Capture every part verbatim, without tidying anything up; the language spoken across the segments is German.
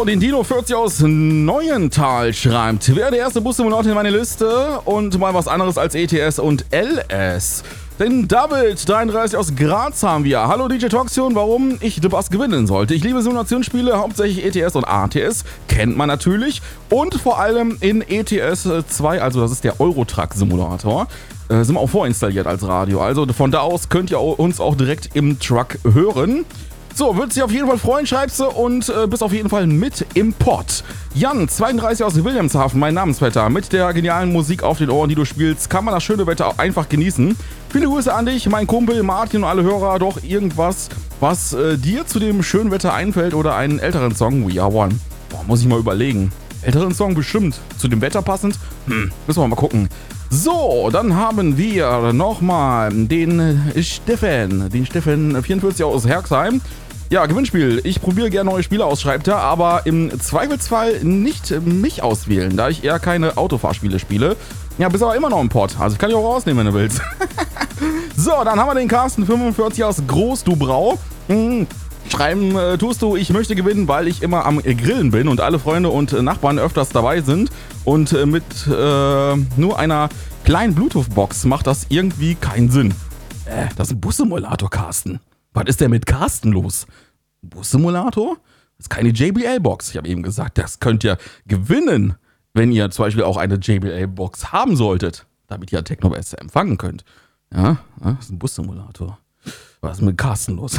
So, den Dino vierzig aus Neuental schreibt, wer der erste Bus-Simulator in meine Liste und mal was anderes als E T S und L S. Den David dreiunddreißig aus Graz haben wir. Hallo D J Toxion, warum ich The Bus gewinnen sollte. Ich liebe Simulationsspiele, hauptsächlich E T S und A T S, kennt man natürlich. Und vor allem in E T S zwei, also das ist der Eurotruck-Simulator, äh, sind wir auch vorinstalliert als Radio. Also von da aus könnt ihr uns auch direkt im Truck hören. So, würdest dich auf jeden Fall freuen, schreibst du und äh, bist auf jeden Fall mit im Pod. Jan, zweiunddreißig aus Wilhelmshaven, mein Namensvetter. Mit der genialen Musik auf den Ohren, die du spielst, kann man das schöne Wetter auch einfach genießen. Viele Grüße an dich, mein Kumpel Martin und alle Hörer. Doch irgendwas, was äh, dir zu dem schönen Wetter einfällt oder einen älteren Song? We Are One. Boah, muss ich mal überlegen. Älteren Song bestimmt. Zu dem Wetter passend? Hm, müssen wir mal gucken. So, dann haben wir nochmal den Steffen, den Steffen vierundvierzig aus Herxheim. Ja, Gewinnspiel. Ich probiere gerne neue Spiele aus, schreibt er, aber im Zweifelsfall nicht mich auswählen, da ich eher keine Autofahrspiele spiele. Ja, bist aber immer noch im Pod, also kann ich auch rausnehmen, wenn du willst. So, dann haben wir den Carsten fünfundvierzig aus Groß-Dubrau. Hm. Schreiben äh, tust du, ich möchte gewinnen, weil ich immer am Grillen bin und alle Freunde und äh, Nachbarn öfters dabei sind. Und äh, mit äh, nur einer kleinen Bluetooth-Box macht das irgendwie keinen Sinn. Äh, das ist ein Bus-Simulator, Carsten. Was ist denn mit Carsten los? Bus-Simulator? Das ist keine J B L-Box. Ich habe eben gesagt, das könnt ihr gewinnen, wenn ihr zum Beispiel auch eine J B L-Box haben solltet, damit ihr Techno-Bässe empfangen könnt. Ja, das ist ein Bus-Simulator. Was ist mit Carsten los?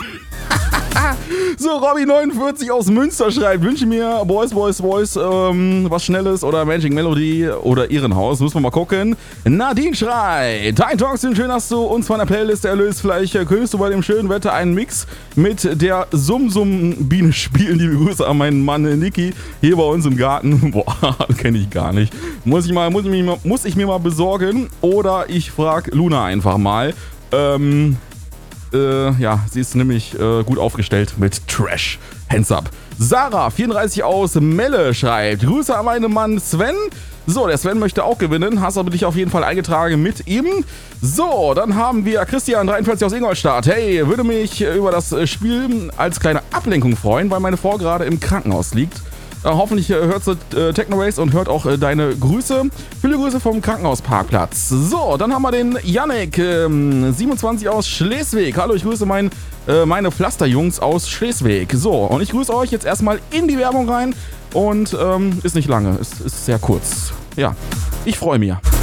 So, Robby neunundvierzig aus Münster schreibt, wünsche mir Boys, Boys, Boys, ähm, was Schnelles oder Magic Melody oder Irrenhaus. Müssen wir mal gucken. Nadine schreit, dein Toxin, schön, dass du uns von der Playlist erlöst. Vielleicht äh, könntest du bei dem schönen Wetter einen Mix mit der Sum-Sum-Biene spielen. Liebe Grüße an meinen Mann Niki hier bei uns im Garten. Boah, kenne ich gar nicht. Muss ich, mal, muss, ich mir mal, muss ich mir mal besorgen oder ich frage Luna einfach mal. Ähm... Äh, ja, sie ist nämlich äh, gut aufgestellt mit Trash. Hands up. Sarah, vierunddreißig aus Melle, schreibt, Grüße an meinen Mann Sven. So, der Sven möchte auch gewinnen. Hast aber dich auf jeden Fall eingetragen mit ihm. So, dann haben wir Christian, dreiundvierzig aus Ingolstadt. Hey, würde mich über das Spiel als kleine Ablenkung freuen, weil meine Frau gerade im Krankenhaus liegt. Äh, hoffentlich äh, hört sie äh, Techno Race und hört auch äh, deine Grüße. Viele Grüße vom Krankenhausparkplatz. So, dann haben wir den Yannick, ähm, siebenundzwanzig aus Schleswig. Hallo, ich grüße mein, äh, meine Pflasterjungs aus Schleswig. So, und ich grüße euch jetzt erstmal in die Werbung rein. Und ähm, ist nicht lange, ist, ist sehr kurz. Ja, ich freue mich.